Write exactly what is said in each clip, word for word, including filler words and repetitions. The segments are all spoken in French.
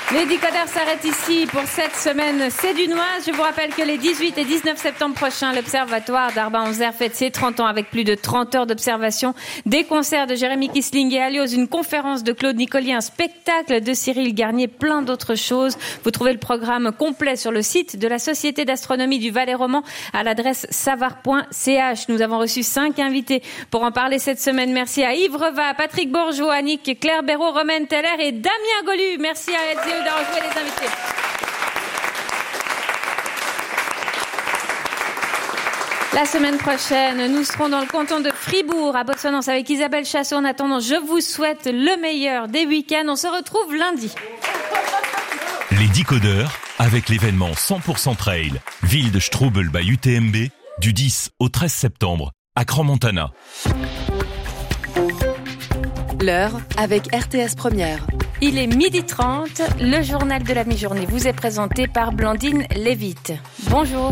Les décodeurs s'arrêtent ici pour cette semaine sédunoise. Je vous rappelle que les dix-huit et dix-neuf septembre prochains, l'Observatoire d'Arba-en-Zer fête ses trente ans avec plus de trente heures d'observation, des concerts de Jérémy Kisling et Alios, une conférence de Claude Nicolier, un spectacle de Cyril Garnier, plein d'autres choses. Vous trouvez le programme complet sur le site de la Société d'astronomie du Valais-Roman à l'adresse savar point c h. Nous avons reçu cinq invités pour en parler cette semaine. Merci à Yves Reva, Patrick Bourgeois, Annick, Claire Béraud, Romaine Teller et Damien Golu. Merci à Ed d'avoir joué les invités. La semaine prochaine, nous serons dans le canton de Fribourg, à Botswana, avec Isabelle Chassot. En attendant, je vous souhaite le meilleur des week-ends. On se retrouve lundi. Les décodeurs, avec l'événement cent pour cent Trail, ville de Strubel by U T M B, du dix au treize septembre, à Crans-Montana. L'heure avec R T S Première. Il est midi trente, le journal de la mi-journée vous est présenté par Blandine Lévite. Bonjour.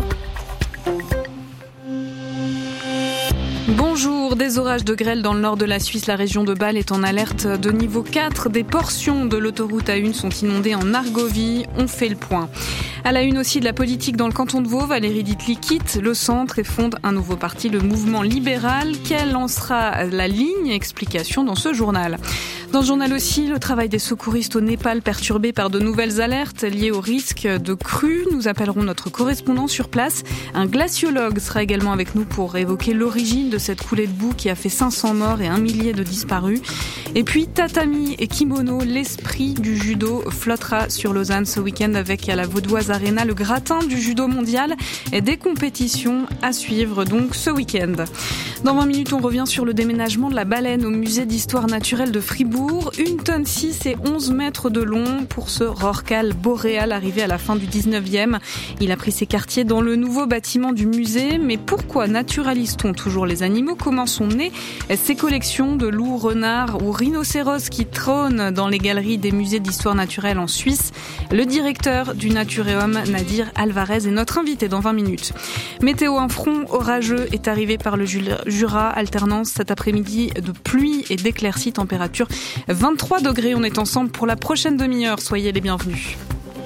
Bonjour, des orages de grêle dans le nord de la Suisse. La région de Bâle est en alerte de niveau quatre. Des portions de l'autoroute A un sont inondées en Argovie. On fait le point. À la une aussi de la politique dans le canton de Vaud, Valérie Ditli quitte le centre et fonde un nouveau parti, le Mouvement Libéral. Quelle lancera la ligne? Explication dans ce journal. Dans ce journal aussi, le travail des secouristes au Népal perturbé par de nouvelles alertes liées au risque de crue. Nous appellerons notre correspondant sur place. Un glaciologue sera également avec nous pour évoquer l'origine de cette coulée de boue qui a fait cinq cents morts et un millier de disparus. Et puis tatami et kimono, l'esprit du judo flottera sur Lausanne ce week-end avec à la Vaudoise Arena le gratin du judo mondial et des compétitions à suivre donc ce week-end. Dans vingt minutes, on revient sur le déménagement de la baleine au musée d'histoire naturelle de Fribourg. Une tonne six et onze mètres de long pour ce rorqual boréal arrivé à la fin du dix-neuvième. Il a pris ses quartiers dans le nouveau bâtiment du musée. Mais pourquoi naturalise-t-on toujours les animaux? Comment sont nées ces collections de loups, renards ou rhinocéros qui trônent dans les galeries des musées d'histoire naturelle en Suisse? Le directeur du Naturéum, Nadir Alvarez, est notre invité dans vingt minutes. Météo, un front orageux est arrivé par le Jura, alternance cet après-midi de pluie et d'éclaircies, température vingt-trois degrés. On est ensemble pour la prochaine demi-heure. Soyez les bienvenus.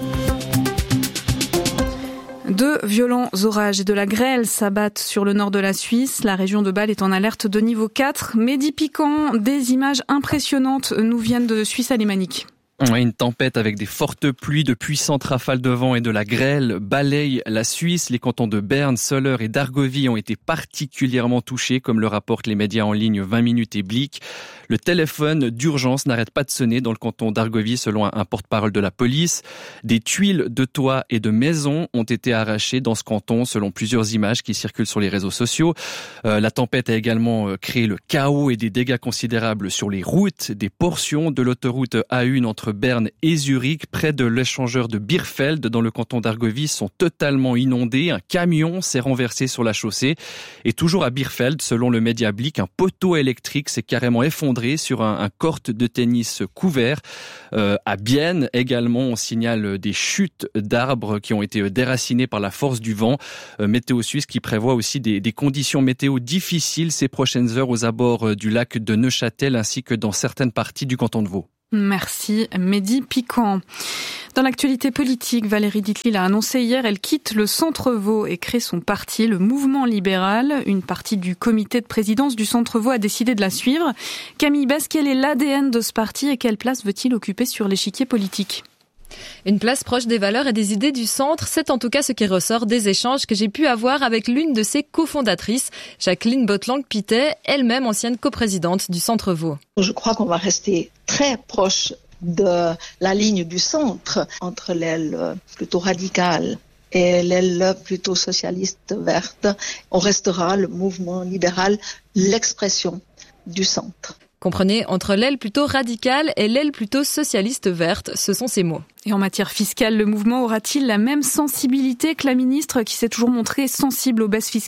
De violents orages et de la grêle s'abattent sur le nord de la Suisse. La région de Bâle est en alerte de niveau quatre. Mehdi Piquant, des images impressionnantes nous viennent de Suisse alémanique. Une tempête avec des fortes pluies, de puissantes rafales de vent et de la grêle balaye la Suisse. Les cantons de Berne, Soleure et d'Argovie ont été particulièrement touchés, comme le rapportent les médias en ligne vingt minutes et Blick. Le téléphone d'urgence n'arrête pas de sonner dans le canton d'Argovie, selon un porte-parole de la police. Des tuiles de toits et de maisons ont été arrachées dans ce canton, selon plusieurs images qui circulent sur les réseaux sociaux. Euh, la tempête a également créé le chaos et des dégâts considérables sur les routes. Des portions de l'autoroute A un entre Berne et Zurich, près de l'échangeur de Birfeld, dans le canton d'Argovie, sont totalement inondées. Un camion s'est renversé sur la chaussée. Et toujours à Birfeld, selon le média Blick, un poteau électrique s'est carrément effondré sur un, un court de tennis couvert. Euh, à Bienne, également, on signale des chutes d'arbres qui ont été déracinés par la force du vent. Euh, Météo Suisse qui prévoit aussi des, des conditions météo difficiles ces prochaines heures aux abords du lac de Neuchâtel ainsi que dans certaines parties du canton de Vaud. Merci Mehdi Piquant. Dans l'actualité politique, Valérie Ditli l'a annoncé hier, elle quitte le Centre Vaud et crée son parti, le Mouvement Libéral. Une partie du comité de présidence du Centre Vaud a décidé de la suivre. Camille Besse, quel est l'A D N de ce parti et quelle place veut-il occuper sur l'échiquier politique ? Une place proche des valeurs et des idées du centre, c'est en tout cas ce qui ressort des échanges que j'ai pu avoir avec l'une de ses cofondatrices, Jacqueline Botlang-Pitet, elle-même ancienne coprésidente du Centre Vaud. Je crois qu'on va rester très proche de la ligne du centre, entre l'aile plutôt radicale et l'aile plutôt socialiste verte. On restera le mouvement libéral, l'expression du centre. Comprenez, entre l'aile plutôt radicale et l'aile plutôt socialiste verte, ce sont ces mots. Et en matière fiscale, le mouvement aura-t-il la même sensibilité que la ministre qui s'est toujours montrée sensible aux baisses fiscales ?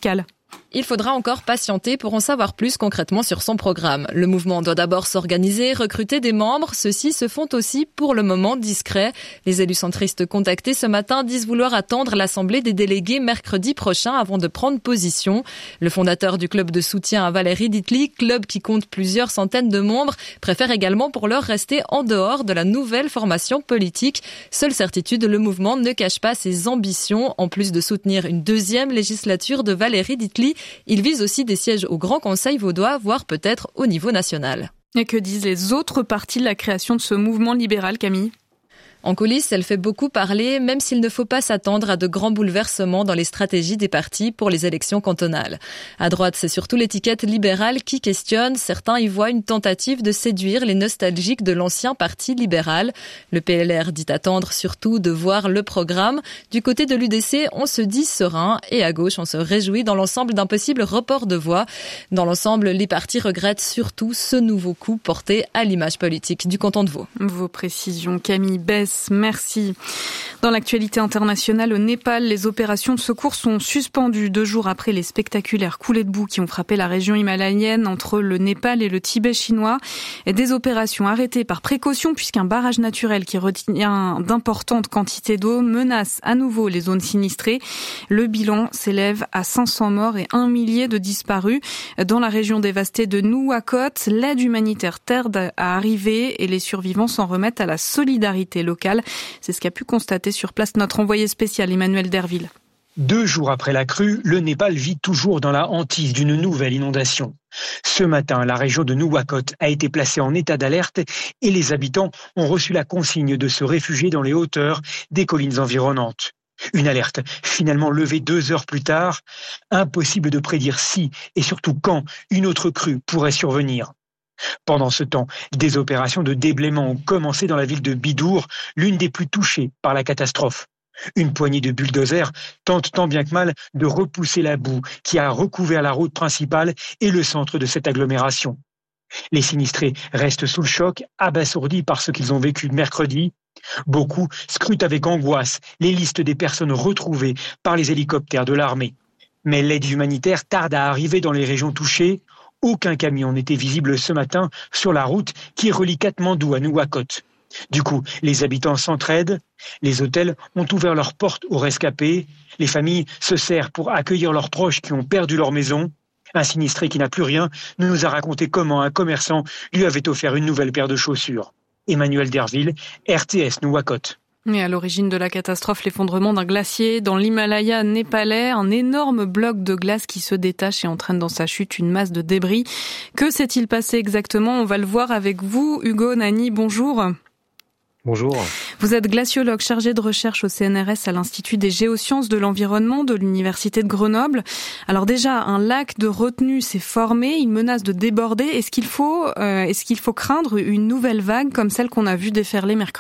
Il faudra encore patienter pour en savoir plus concrètement sur son programme. Le mouvement doit d'abord s'organiser, recruter des membres. Ceux-ci se font aussi pour le moment discrets. Les élus centristes contactés ce matin disent vouloir attendre l'assemblée des délégués mercredi prochain avant de prendre position. Le fondateur du club de soutien à Valérie Ditli, club qui compte plusieurs centaines de membres, préfère également pour l'heure rester en dehors de la nouvelle formation politique. Seule certitude, le mouvement ne cache pas ses ambitions. En plus de soutenir une deuxième législature de Valérie Ditli, il vise aussi des sièges au Grand Conseil vaudois, voire peut-être au niveau national. Et que disent les autres partis de la création de ce mouvement libéral, Camille ? En coulisses, elle fait beaucoup parler, même s'il ne faut pas s'attendre à de grands bouleversements dans les stratégies des partis pour les élections cantonales. À droite, c'est surtout l'étiquette libérale qui questionne. Certains y voient une tentative de séduire les nostalgiques de l'ancien parti libéral. Le P L R dit attendre surtout de voir le programme. Du côté de l'U D C, on se dit serein, et à gauche, on se réjouit dans l'ensemble d'un possible report de voix. Dans l'ensemble, les partis regrettent surtout ce nouveau coup porté à l'image politique du canton de Vaud. Vos précisions, Camille Besse. Merci. Dans l'actualité internationale, au Népal, les opérations de secours sont suspendues deux jours après les spectaculaires coulées de boue qui ont frappé la région himalayenne entre le Népal et le Tibet chinois. Et des opérations arrêtées par précaution puisqu'un barrage naturel qui retient d'importantes quantités d'eau menace à nouveau les zones sinistrées. Le bilan s'élève à cinq cents morts et un millier de disparus. Dans la région dévastée de Nuwakot, l'aide humanitaire tarde à arriver et les survivants s'en remettent à la solidarité locale. C'est ce qu'a pu constater sur place notre envoyé spécial Emmanuel Derville. Deux jours après la crue, le Népal vit toujours dans la hantise d'une nouvelle inondation. Ce matin, la région de Nuwakot a été placée en état d'alerte et les habitants ont reçu la consigne de se réfugier dans les hauteurs des collines environnantes. Une alerte finalement levée deux heures plus tard. Impossible de prédire si et surtout quand une autre crue pourrait survenir. Pendant ce temps, des opérations de déblaiement ont commencé dans la ville de Bidour, l'une des plus touchées par la catastrophe. Une poignée de bulldozers tente tant bien que mal de repousser la boue qui a recouvert la route principale et le centre de cette agglomération. Les sinistrés restent sous le choc, abasourdis par ce qu'ils ont vécu mercredi. Beaucoup scrutent avec angoisse les listes des personnes retrouvées par les hélicoptères de l'armée. Mais l'aide humanitaire tarde à arriver dans les régions touchées. Aucun camion n'était visible ce matin sur la route qui relie Katmandou à Nuwakot. Du coup, les habitants s'entraident, les hôtels ont ouvert leurs portes aux rescapés, les familles se serrent pour accueillir leurs proches qui ont perdu leur maison. Un sinistré qui n'a plus rien nous a raconté comment un commerçant lui avait offert une nouvelle paire de chaussures. Emmanuel Derville, R T S Nuwakot. Et à l'origine de la catastrophe, l'effondrement d'un glacier dans l'Himalaya népalais, un énorme bloc de glace qui se détache et entraîne dans sa chute une masse de débris. Que s'est-il passé exactement ? On va le voir avec vous. Hugo Nani, bonjour. Bonjour. Vous êtes glaciologue chargé de recherche au C N R S à l'Institut des géosciences de l'environnement de l'Université de Grenoble. Alors déjà, un lac de retenue s'est formé, il menace de déborder. Est-ce qu'il faut, euh, est-ce qu'il faut craindre une nouvelle vague comme celle qu'on a vue déferler mercredi ?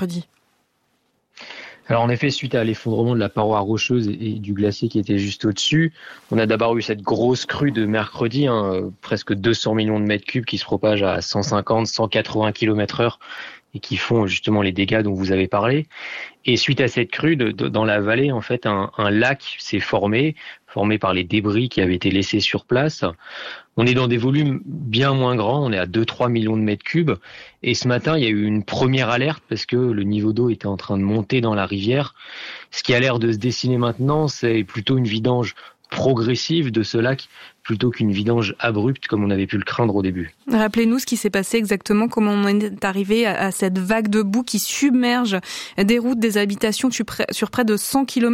Alors en effet, suite à l'effondrement de la paroi rocheuse et du glacier qui était juste au-dessus, on a d'abord eu cette grosse crue de mercredi, hein, presque deux cents millions de mètres cubes qui se propagent à cent cinquante à cent quatre-vingts kilomètres heure et qui font justement les dégâts dont vous avez parlé. Et suite à cette crue, de, de, dans la vallée, en fait, un, un lac s'est formé, formé par les débris qui avaient été laissés sur place. On est dans des volumes bien moins grands, on est à deux à trois millions de mètres cubes. Et ce matin, il y a eu une première alerte parce que le niveau d'eau était en train de monter dans la rivière. Ce qui a l'air de se dessiner maintenant, c'est plutôt une vidange progressive de ce lac plutôt qu'une vidange abrupte comme on avait pu le craindre au début. Rappelez-nous ce qui s'est passé exactement, comment on est arrivé à cette vague de boue qui submerge des routes, des habitations sur près de cent kilomètres.